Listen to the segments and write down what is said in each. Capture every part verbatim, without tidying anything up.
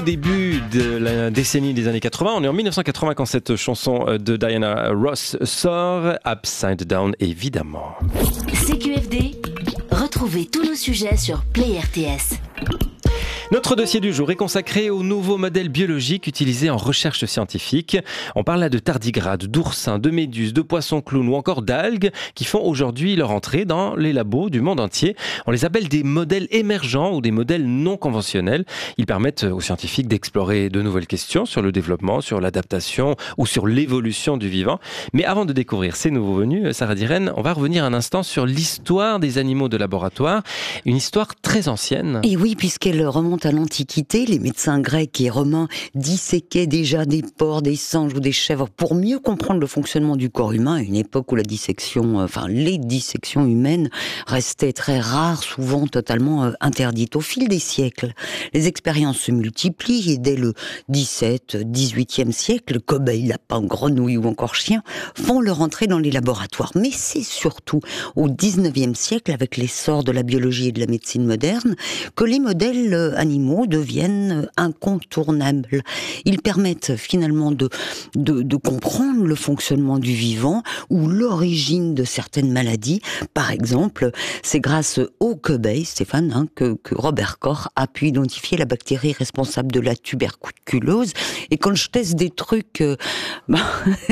Début de la décennie des années quatre-vingts, on est en mille neuf cent quatre-vingts quand cette chanson de Diana Ross sort, Upside Down évidemment. C Q F D, retrouvez tous nos sujets sur Play R T S. Notre dossier du jour est consacré aux nouveaux modèles biologiques utilisés en recherche scientifique. On parle là de tardigrades, d'oursins, de méduses, de poissons clowns ou encore d'algues qui font aujourd'hui leur entrée dans les labos du monde entier. On les appelle des modèles émergents ou des modèles non conventionnels. Ils permettent aux scientifiques d'explorer de nouvelles questions sur le développement, sur l'adaptation ou sur l'évolution du vivant. Mais avant de découvrir ces nouveaux venus, Sarah Diren, on va revenir un instant sur l'histoire des animaux de laboratoire. Une histoire très ancienne. Et oui, puisqu'elle remonte à l'Antiquité, les médecins grecs et romains disséquaient déjà des porcs, des singes ou des chèvres pour mieux comprendre le fonctionnement du corps humain, à une époque où la dissection, enfin les dissections humaines restaient très rares, souvent totalement interdites. Au fil des siècles, les expériences se multiplient et dès le dix-septième, dix-huitième siècle, cobayes, lapins, grenouilles ou encore chiens font leur entrée dans les laboratoires. Mais c'est surtout au dix-neuvième siècle, avec l'essor de la biologie et de la médecine moderne, que les modèles animaux deviennent incontournables. Ils permettent finalement de, de, de comprendre le fonctionnement du vivant ou l'origine de certaines maladies. Par exemple, c'est grâce aux cobayes, Stéphane, hein, que, que Robert Koch a pu identifier la bactérie responsable de la tuberculose. Et quand je teste des trucs euh, bah,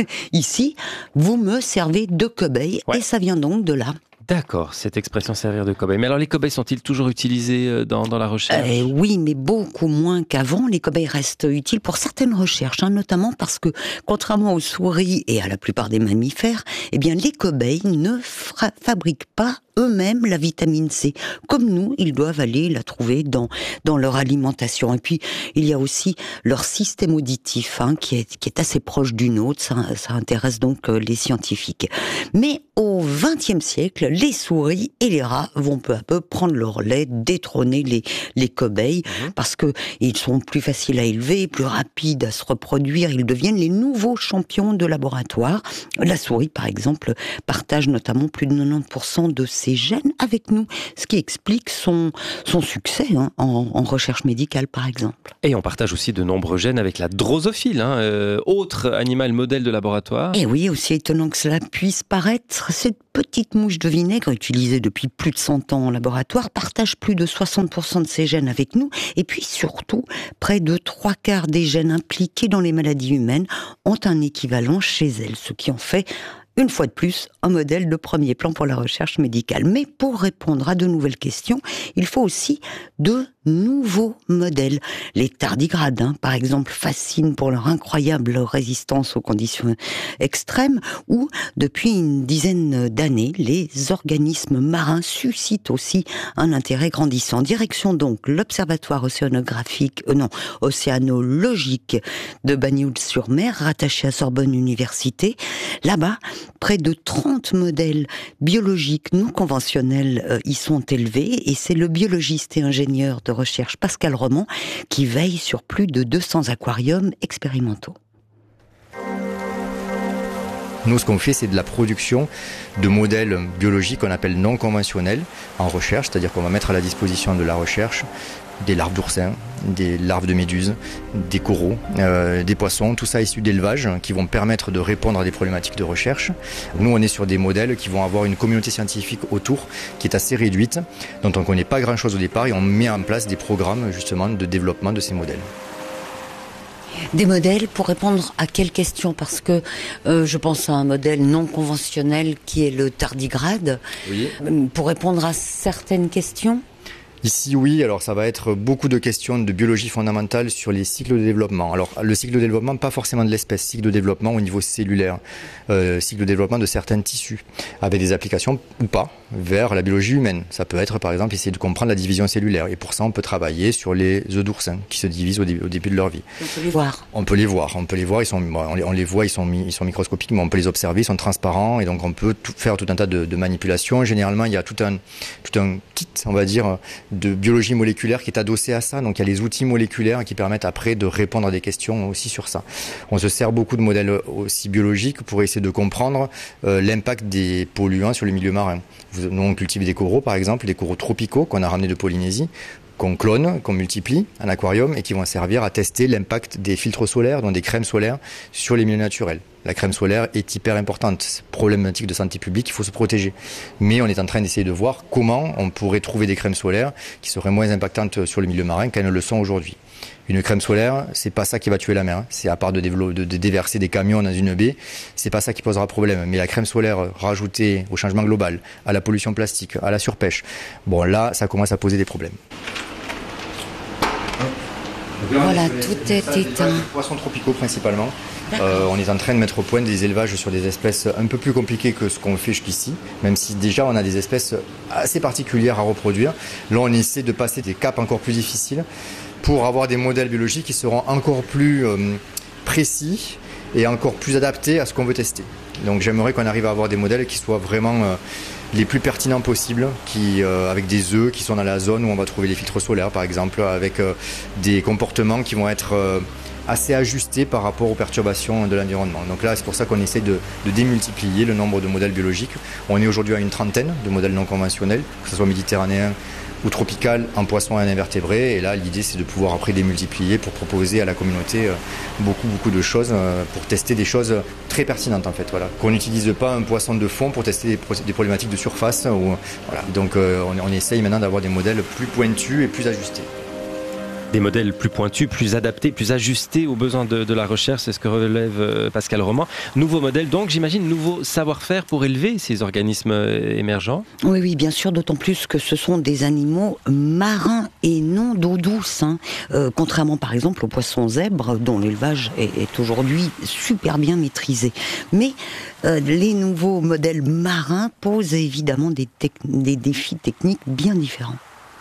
ici, vous me servez de cobayes, ouais. Et ça vient donc de là. D'accord, cette expression servir de cobaye. Mais alors les cobayes sont-ils toujours utilisés dans, dans la recherche ? euh, Oui, mais beaucoup moins qu'avant. Les cobayes restent utiles pour certaines recherches, hein, notamment parce que, contrairement aux souris et à la plupart des mammifères, eh bien les cobayes ne fra- fabriquent pas eux-mêmes la vitamine C. Comme nous, ils doivent aller la trouver dans, dans leur alimentation. Et puis, il y a aussi leur système auditif, hein, qui est, qui est assez proche du nôtre. Ça, ça intéresse donc les scientifiques. Mais au vingtième siècle, les souris et les rats vont peu à peu prendre le relais, détrôner les, les cobayes, mmh. parce que ils sont plus faciles à élever, plus rapides à se reproduire. Ils deviennent les nouveaux champions de laboratoire. La souris, par exemple, partage notamment plus de quatre-vingt-dix pour cent de ses gènes avec nous, ce qui explique son, son succès hein, en, en recherche médicale, par exemple. Et on partage aussi de nombreux gènes avec la drosophile, hein, euh, autre animal modèle de laboratoire. Et oui, aussi étonnant que cela puisse paraître, cette petite mouche de vinaigre, utilisée depuis plus de cent ans en laboratoire, partage plus de soixante pour cent de ses gènes avec nous, et puis surtout, près de trois quarts des gènes impliqués dans les maladies humaines ont un équivalent chez elle, ce qui en fait une fois de plus, un modèle de premier plan pour la recherche médicale. Mais pour répondre à de nouvelles questions, il faut aussi de nouveaux modèles. Les tardigrades, hein, par exemple, fascinent pour leur incroyable résistance aux conditions extrêmes, ou, depuis une dizaine d'années, les organismes marins suscitent aussi un intérêt grandissant. Direction donc l'Observatoire océanographique, euh non, océanologique de Bagnols-sur-Mer, rattaché à Sorbonne Université. Là-bas, près de trente modèles biologiques non conventionnels euh, y sont élevés, et c'est le biologiste et ingénieur de recherche Pascal Roman qui veille sur plus de deux cents aquariums expérimentaux. Nous, ce qu'on fait, c'est de la production de modèles biologiques qu'on appelle non conventionnels en recherche, c'est-à-dire qu'on va mettre à la disposition de la recherche des larves d'oursins, des larves de méduses, des coraux, euh, des poissons, tout ça issu d'élevage, qui vont permettre de répondre à des problématiques de recherche. Nous, on est sur des modèles qui vont avoir une communauté scientifique autour qui est assez réduite, dont on ne connaît pas grand-chose au départ, et on met en place des programmes justement de développement de ces modèles. Des modèles pour répondre à quelles questions ? Parce que euh, je pense à un modèle non conventionnel qui est le tardigrade. Oui. Pour répondre à certaines questions ? Ici, oui, alors ça va être beaucoup de questions de biologie fondamentale sur les cycles de développement. Alors, le cycle de développement, pas forcément de l'espèce, cycle de développement au niveau cellulaire, euh, cycle de développement de certains tissus, avec des applications ou pas vers la biologie humaine. Ça peut être, par exemple, essayer de comprendre la division cellulaire. Et pour ça, on peut travailler sur les œufs d'oursin qui se divisent au, dé- au début de leur vie. On peut les voir. On peut les voir, on peut les voir, ils sont, on les, on les voit, ils sont, ils sont microscopiques, mais on peut les observer, ils sont transparents, et donc on peut tout, faire tout un tas de, de manipulations. Généralement, il y a tout un, tout un kit, on va dire, de biologie moléculaire qui est adossé à ça. Donc il y a les outils moléculaires qui permettent après de répondre à des questions aussi sur ça. On se sert beaucoup de modèles aussi biologiques pour essayer de comprendre euh, l'impact des polluants sur le milieu marin. Nous, on cultive des coraux, par exemple, des coraux tropicaux qu'on a ramenés de Polynésie, qu'on clone, qu'on multiplie en aquarium et qui vont servir à tester l'impact des filtres solaires, donc des crèmes solaires, sur les milieux naturels. La crème solaire est hyper importante, c'est problématique de santé publique, il faut se protéger. Mais on est en train d'essayer de voir comment on pourrait trouver des crèmes solaires qui seraient moins impactantes sur le milieu marin qu'elles ne le sont aujourd'hui. Une crème solaire, c'est pas ça qui va tuer la mer. C'est à part de, développer, de, de déverser des camions dans une baie, c'est pas ça qui posera problème. Mais la crème solaire rajoutée au changement global, à la pollution plastique, à la surpêche, bon là, ça commence à poser des problèmes. Là, voilà, tout est éteint. Poissons tropicaux principalement. Euh, on est en train de mettre au point des élevages sur des espèces un peu plus compliquées que ce qu'on fait jusqu'ici, même si déjà on a des espèces assez particulières à reproduire. Là, on essaie de passer des caps encore plus difficiles pour avoir des modèles biologiques qui seront encore plus euh, précis et encore plus adaptés à ce qu'on veut tester. Donc j'aimerais qu'on arrive à avoir des modèles qui soient vraiment euh, les plus pertinents possibles, qui, euh, avec des œufs qui sont dans la zone où on va trouver les filtres solaires par exemple, avec euh, des comportements qui vont être euh, assez ajustés par rapport aux perturbations de l'environnement. Donc là, c'est pour ça qu'on essaie de, de démultiplier le nombre de modèles biologiques. On est aujourd'hui à une trentaine de modèles non conventionnels, que ce soit méditerranéens ou tropical en poisson et en invertébrés. Et là, l'idée, c'est de pouvoir après démultiplier pour proposer à la communauté beaucoup, beaucoup de choses, pour tester des choses très pertinentes en fait. Voilà. Qu'on n'utilise pas un poisson de fond pour tester des, pro- des problématiques de surface. Ou, voilà. Donc euh, on, on essaye maintenant d'avoir des modèles plus pointus et plus ajustés. Des modèles plus pointus, plus adaptés, plus ajustés aux besoins de, de la recherche, c'est ce que relève Pascal Roman. Nouveau modèle donc, j'imagine, nouveau savoir-faire pour élever ces organismes émergents. Oui, oui, bien sûr, d'autant plus que ce sont des animaux marins et non d'eau douce. Hein. Euh, contrairement par exemple aux poissons zèbres, dont l'élevage est, est aujourd'hui super bien maîtrisé. Mais euh, les nouveaux modèles marins posent évidemment des, tec- des défis techniques bien différents.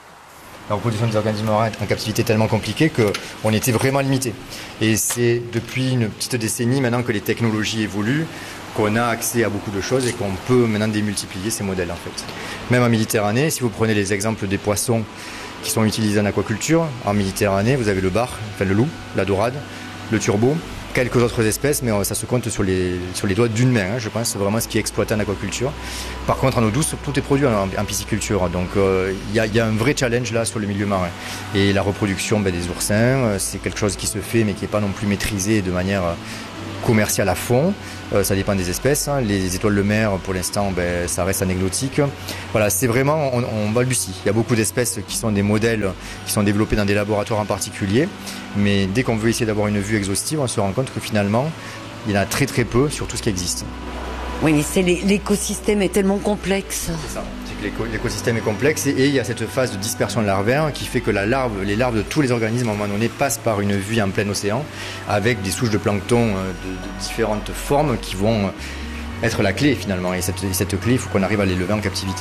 La reproduction des organismes marins en captivité est tellement compliquée qu'on était vraiment limité. Et c'est depuis une petite décennie maintenant que les technologies évoluent, qu'on a accès à beaucoup de choses et qu'on peut maintenant démultiplier ces modèles en fait. Même en Méditerranée, si vous prenez les exemples des poissons qui sont utilisés en aquaculture, en Méditerranée, vous avez le bar, enfin le loup, la dorade, le turbo, quelques autres espèces, mais ça se compte sur les, sur les doigts d'une main, hein, je pense, c'est vraiment ce qui est exploité en aquaculture. Par contre, en eau douce, tout est produit en, en pisciculture, donc il euh, y, y a un vrai challenge là sur le milieu marin. Et la reproduction ben, des oursins, euh, c'est quelque chose qui se fait, mais qui n'est pas non plus maîtrisé de manière euh, commerciale à fond. Euh, ça dépend des espèces. Hein. Les étoiles de mer, pour l'instant, ben, ça reste anecdotique. Voilà, c'est vraiment, on, on balbutie. Il y a beaucoup d'espèces qui sont des modèles qui sont développés dans des laboratoires en particulier. Mais dès qu'on veut essayer d'avoir une vue exhaustive, on se rend compte que finalement, il y en a très très peu sur tout ce qui existe. Oui, mais c'est l'écosystème est tellement complexe. C'est ça. L'écosystème est complexe et, et il y a cette phase de dispersion larvaire qui fait que la larve, les larves de tous les organismes à un moment donné passent par une vie en plein océan avec des souches de plancton de, de différentes formes qui vont être la clé finalement. Et cette, cette clé, il faut qu'on arrive à l'élever en captivité.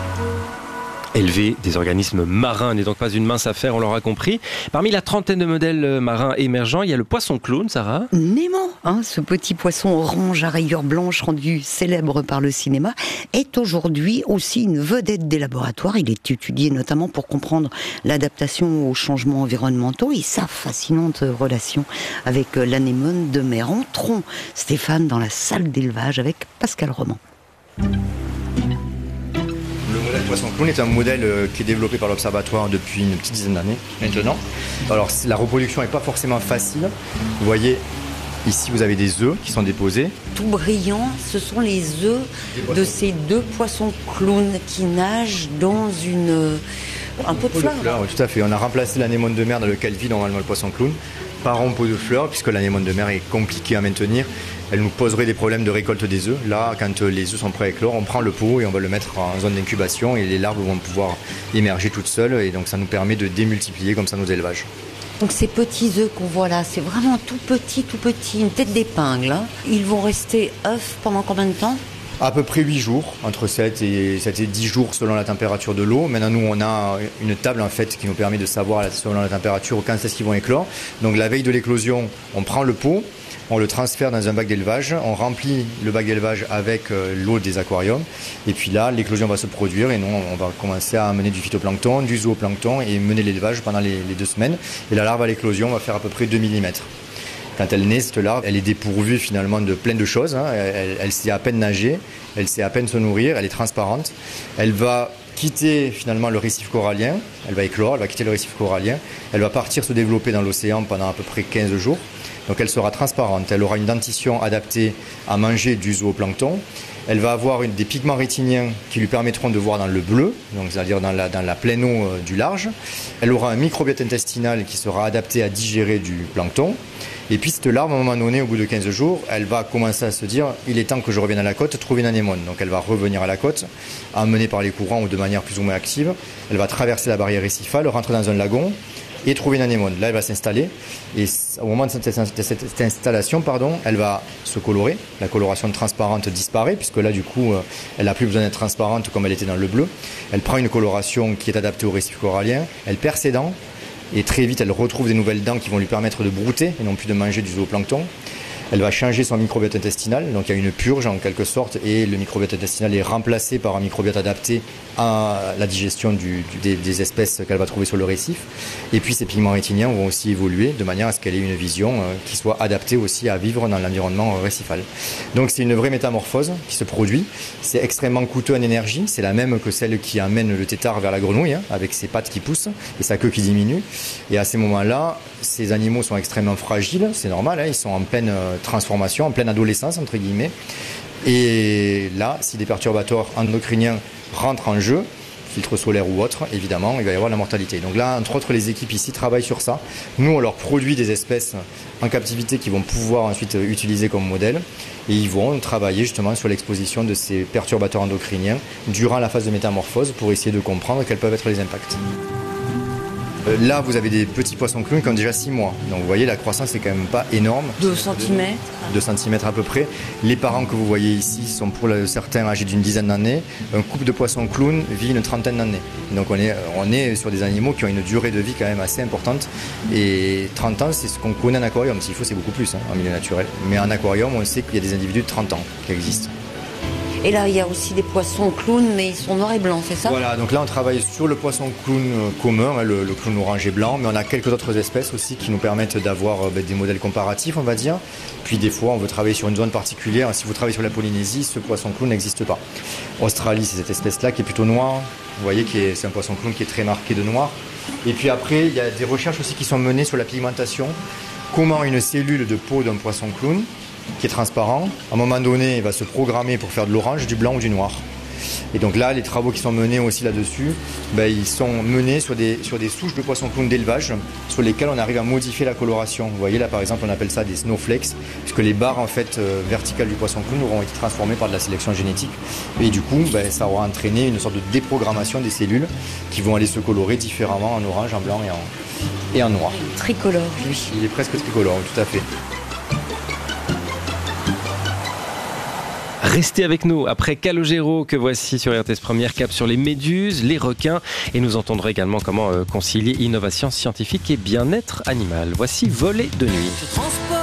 Élever des organismes marins n'est donc pas une mince affaire, on l'aura compris. Parmi la trentaine de modèles marins émergents, il y a le poisson clown, Sarah. Nemo, hein, ce petit poisson orange à rayures blanches rendu célèbre par le cinéma, est aujourd'hui aussi une vedette des laboratoires. Il est étudié notamment pour comprendre l'adaptation aux changements environnementaux et sa fascinante relation avec l'anémone de mer. Entrons, Stéphane, dans la salle d'élevage avec Pascal Roman. Le poisson clown est un modèle qui est développé par l'Observatoire depuis une petite dizaine d'années maintenant. Alors la reproduction n'est pas forcément facile. Vous voyez, ici vous avez des œufs qui sont déposés. Tout brillant, ce sont les œufs de ces deux poissons clowns qui nagent dans une... un pot de fleurs. Oui, tout à fait. On a remplacé l'anémone de mer dans lequel vit normalement le poisson clown par un pot de fleurs, puisque l'anémone de mer est compliquée à maintenir. Elle nous poserait des problèmes de récolte des œufs. Là, quand les œufs sont prêts à éclore, on prend le pot et on va le mettre en zone d'incubation et les larves vont pouvoir émerger toutes seules et donc ça nous permet de démultiplier comme ça nos élevages. Donc ces petits œufs qu'on voit là, c'est vraiment tout petit, tout petit, une tête d'épingle. Hein. Ils vont rester œufs pendant combien de temps ? À peu près huit jours, entre sept et dix jours selon la température de l'eau. Maintenant, nous, on a une table en fait qui nous permet de savoir selon la température quand est-ce qu'ils vont éclore. Donc la veille de l'éclosion, on prend le pot, on le transfère dans un bac d'élevage, on remplit le bac d'élevage avec l'eau des aquariums. Et puis là, l'éclosion va se produire et nous, on va commencer à amener du phytoplancton, du zooplancton et mener l'élevage pendant les, les deux semaines. Et la larve à l'éclosion va faire à peu près deux millimètres. Quand elle naît, cette larve, elle est dépourvue finalement de plein de choses. Hein. Elle, elle sait à peine nager, elle sait à peine se nourrir, elle est transparente. Elle va quitter finalement le récif corallien, elle va éclore, elle va quitter le récif corallien, elle va partir se développer dans l'océan pendant à peu près quinze jours. Donc elle sera transparente, elle aura une dentition adaptée à manger du zooplancton. Elle va avoir une, des pigments rétiniens qui lui permettront de voir dans le bleu, donc c'est-à-dire dans la, dans la pleine eau euh, du large. Elle aura un microbiote intestinal qui sera adapté à digérer du plancton. Et puis cette larve, à un moment donné, au bout de quinze jours, elle va commencer à se dire « il est temps que je revienne à la côte, trouver une anémone ». Donc elle va revenir à la côte, emmenée par les courants ou de manière plus ou moins active. Elle va traverser la barrière récifale, rentrer dans un lagon et trouver une anémone. Là, elle va s'installer et au moment de cette, de cette installation, pardon, elle va se colorer. La coloration transparente disparaît puisque là, du coup, elle n'a plus besoin d'être transparente comme elle était dans le bleu. Elle prend une coloration qui est adaptée au récif corallien. Elle perd ses dents et très vite, elle retrouve des nouvelles dents qui vont lui permettre de brouter et non plus de manger du zooplancton. Elle va changer son microbiote intestinal, donc il y a une purge en quelque sorte et le microbiote intestinal est remplacé par un microbiote adapté à la digestion du, du, des, des espèces qu'elle va trouver sur le récif. Et puis ces pigments rétiniens vont aussi évoluer de manière à ce qu'elle ait une vision euh, qui soit adaptée aussi à vivre dans l'environnement récifal. Donc c'est une vraie métamorphose qui se produit. C'est extrêmement coûteux en énergie, c'est la même que celle qui amène le tétard vers la grenouille, hein, avec ses pattes qui poussent et sa queue qui diminue. Et à ces moments-là, ces animaux sont extrêmement fragiles, c'est normal, hein, ils sont en pleine euh, transformation, en pleine adolescence entre guillemets. Et là, si des perturbateurs endocriniens rentrent en jeu, filtre solaire ou autre, évidemment, il va y avoir de la mortalité. Donc là, entre autres, les équipes ici travaillent sur ça. Nous, on leur produit des espèces en captivité qu'ils vont pouvoir ensuite utiliser comme modèle. Et ils vont travailler justement sur l'exposition de ces perturbateurs endocriniens durant la phase de métamorphose pour essayer de comprendre quels peuvent être les impacts. Là, vous avez des petits poissons clowns qui ont déjà six mois. Donc vous voyez, la croissance est quand même pas énorme. deux centimètres. deux centimètres à peu près. Les parents que vous voyez ici sont pour certains âgés d'une dizaine d'années. Un couple de poissons clowns vit une trentaine d'années. Donc on est, on est sur des animaux qui ont une durée de vie quand même assez importante. Et trente ans, c'est ce qu'on connaît en aquarium. S'il faut, c'est beaucoup plus hein, en milieu naturel. Mais en aquarium, on sait qu'il y a des individus de trente ans qui existent. Et là, il y a aussi des poissons clowns, mais ils sont noirs et blancs, c'est ça? Voilà, donc là, on travaille sur le poisson clown commun, le, le clown orange et blanc, mais on a quelques autres espèces aussi qui nous permettent d'avoir ben, des modèles comparatifs, on va dire. Puis des fois, on veut travailler sur une zone particulière. Si vous travaillez sur la Polynésie, ce poisson clown n'existe pas. Australie, c'est cette espèce-là qui est plutôt noire. Vous voyez que c'est un poisson clown qui est très marqué de noir. Et puis après, il y a des recherches aussi qui sont menées sur la pigmentation. Comment une cellule de peau d'un poisson clown qui est transparent, à un moment donné, il va se programmer pour faire de l'orange, du blanc ou du noir. Et donc là, les travaux qui sont menés aussi là-dessus, ben, ils sont menés sur des, sur des souches de poissons clowns d'élevage sur lesquelles on arrive à modifier la coloration. Vous voyez là, par exemple, on appelle ça des snowflakes, puisque les barres en fait, euh, verticales du poisson clown auront été transformées par de la sélection génétique. Et du coup, ben, ça aura entraîné une sorte de déprogrammation des cellules qui vont aller se colorer différemment en orange, en blanc et en, et en noir. Tricolore, lui. Il est presque tricolore, tout à fait. Restez avec nous après Calogero que voici sur R T S Première, cap sur les méduses, les requins et nous entendrons également comment concilier innovation scientifique et bien-être animal. Voici Voler de nuit.